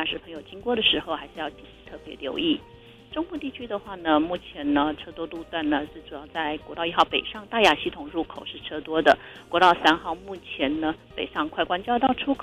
驶朋友经过的时候，还是要特别留意。中部地区的话呢，目前呢车多路段呢是主要在国道1号北上大雅系统入口是车多的，国道3号目前呢北上快关交道出口